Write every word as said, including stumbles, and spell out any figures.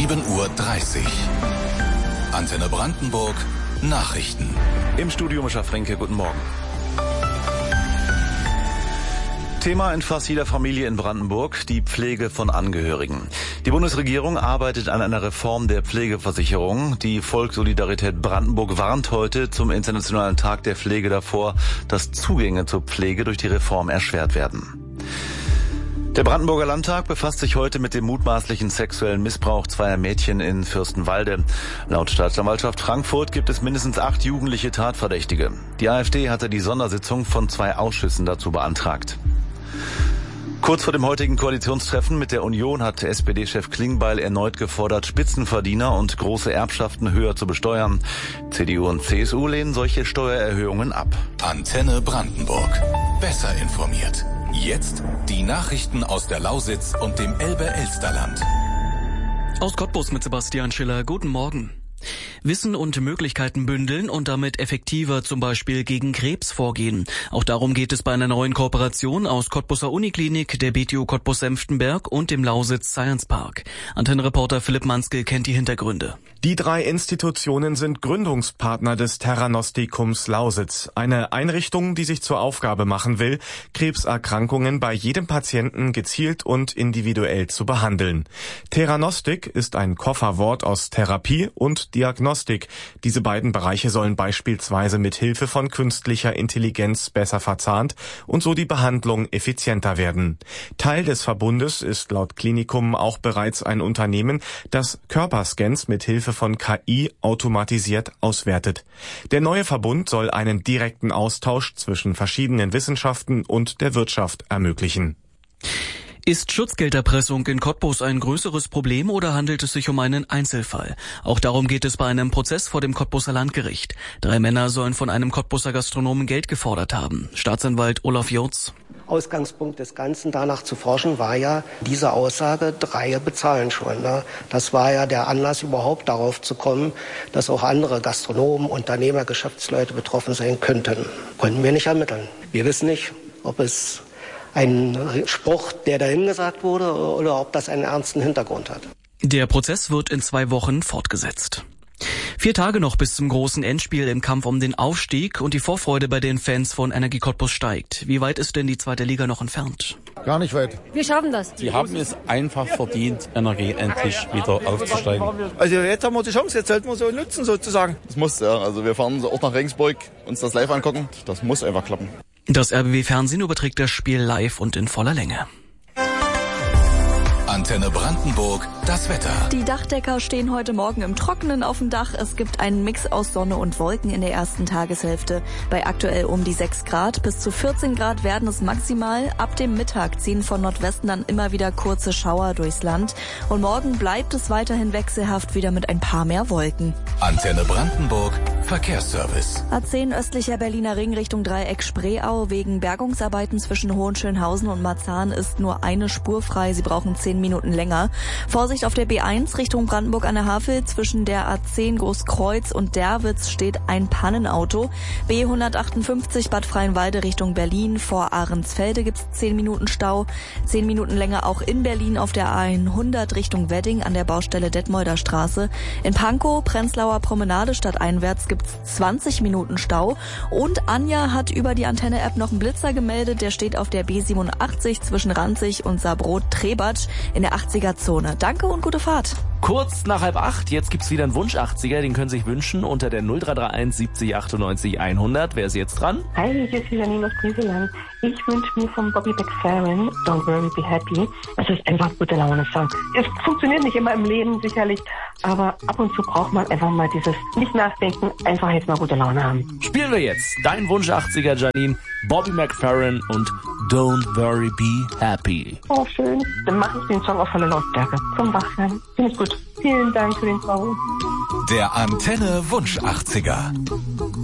sieben Uhr dreißig. Antenne Brandenburg Nachrichten. Im Studio Mischa Frenke, guten Morgen. Thema in fast jeder Familie in Brandenburg, die Pflege von Angehörigen. Die Bundesregierung arbeitet an einer Reform der Pflegeversicherung. Die Volkssolidarität Brandenburg warnt heute zum Internationalen Tag der Pflege davor, dass Zugänge zur Pflege durch die Reform erschwert werden. Der Brandenburger Landtag befasst sich heute mit dem mutmaßlichen sexuellen Missbrauch zweier Mädchen in Fürstenwalde. Laut Staatsanwaltschaft Frankfurt gibt es mindestens acht jugendliche Tatverdächtige. Die AfD hatte die Sondersitzung von zwei Ausschüssen dazu beantragt. Kurz vor dem heutigen Koalitionstreffen mit der Union hat S P D-Chef Klingbeil erneut gefordert, Spitzenverdiener und große Erbschaften höher zu besteuern. C D U und C S U lehnen solche Steuererhöhungen ab. Antenne Brandenburg. Besser informiert. Jetzt die Nachrichten aus der Lausitz und dem Elbe-Elsterland. Aus Cottbus mit Sebastian Schiller. Guten Morgen. Wissen und Möglichkeiten bündeln und damit effektiver zum Beispiel gegen Krebs vorgehen. Auch darum geht es bei einer neuen Kooperation aus Cottbuser Uniklinik, der B T U Cottbus-Senftenberg und dem Lausitz Science Park. Antennenreporter Philipp Manske kennt die Hintergründe. Die drei Institutionen sind Gründungspartner des Theranostikums Lausitz, eine Einrichtung, die sich zur Aufgabe machen will, Krebserkrankungen bei jedem Patienten gezielt und individuell zu behandeln. Theranostik ist ein Kofferwort aus Therapie und Diagnostik. Diese beiden Bereiche sollen beispielsweise mit Hilfe von künstlicher Intelligenz besser verzahnt und so die Behandlung effizienter werden. Teil des Verbundes ist laut Klinikum auch bereits ein Unternehmen, das Körperscans mit Hilfe von K I automatisiert auswertet. Der neue Verbund soll einen direkten Austausch zwischen verschiedenen Wissenschaften und der Wirtschaft ermöglichen. Ist Schutzgelderpressung in Cottbus ein größeres Problem oder handelt es sich um einen Einzelfall? Auch darum geht es bei einem Prozess vor dem Cottbuser Landgericht. Drei Männer sollen von einem Cottbuser Gastronomen Geld gefordert haben. Staatsanwalt Olaf Jurz. Ausgangspunkt des Ganzen, danach zu forschen, war ja diese Aussage, drei bezahlen schon. Ne? Das war ja der Anlass, überhaupt darauf zu kommen, dass auch andere Gastronomen, Unternehmer, Geschäftsleute betroffen sein könnten. Konnten wir nicht ermitteln. Wir wissen nicht, ob es ein Spruch, der dahin gesagt wurde, oder ob das einen ernsten Hintergrund hat. Der Prozess wird in zwei Wochen fortgesetzt. Vier Tage noch bis zum großen Endspiel im Kampf um den Aufstieg und die Vorfreude bei den Fans von Energie Cottbus steigt. Wie weit ist denn die zweite Liga noch entfernt? Gar nicht weit. Wir schaffen das. Sie haben es einfach verdient, Energie endlich wieder aufzusteigen. Also jetzt haben wir die Chance, jetzt sollten wir so nutzen sozusagen. Das muss, ja. Also wir fahren auch nach Regensburg, uns das live angucken. Das muss einfach klappen. Das R B W-Fernsehen überträgt das Spiel live und in voller Länge. Antenne Brandenburg, das Wetter. Die Dachdecker stehen heute Morgen im Trockenen auf dem Dach. Es gibt einen Mix aus Sonne und Wolken in der ersten Tageshälfte. Bei aktuell um die sechs Grad. Bis zu vierzehn Grad werden es maximal. Ab dem Mittag ziehen von Nordwesten dann immer wieder kurze Schauer durchs Land. Und morgen bleibt es weiterhin wechselhaft, wieder mit ein paar mehr Wolken. Antenne Brandenburg, Verkehrsservice. A zehn östlicher Berliner Ring Richtung Dreieck Spreeau. Wegen Bergungsarbeiten zwischen Hohenschönhausen und Marzahn ist nur eine Spur frei. Sie brauchen zehn Minuten länger. Vorsicht auf der B eins Richtung Brandenburg an der Havel. Zwischen der A zehn Großkreuz und Derwitz steht ein Pannenauto. B hundertachtundfünfzig Bad Freienwalde Richtung Berlin. Vor Ahrensfelde gibt's zehn Minuten Stau. zehn Minuten länger auch in Berlin auf der A hundert Richtung Wedding an der Baustelle Detmolder Straße. In Pankow, Prenzlauer Promenade stadteinwärts gibt's zwanzig Minuten Stau. Und Anja hat über die Antenne-App noch einen Blitzer gemeldet. Der steht auf der B siebenundachtzig zwischen Ranzig und Saarbrot-Trebatsch in der achtziger-Zone. Danke und gute Fahrt. Kurz nach halb acht, jetzt gibt's wieder einen Wunsch achtziger, den können Sie sich wünschen unter der null drei drei eins siebzig achtundneunzig hundert. Wer ist jetzt dran? Hi, hier ist Janine aus Griechenland. Ich wünsche mir von Bobby McFerrin Don't Worry, Be Happy. Das ist einfach ein guter Laune-Song. Es funktioniert nicht immer im Leben sicherlich, aber ab und zu braucht man einfach mal dieses nicht nachdenken, einfach jetzt mal gute Laune haben. Spielen wir jetzt dein Wunsch achtziger, Janine, Bobby McFerrin und Don't Worry, Be Happy. Oh, schön. Dann mache ich den Song auf volle Lautstärke. Zum Wachsein. Finde ich gut. Vielen Dank für den Song. Der Antenne Wunsch achtziger.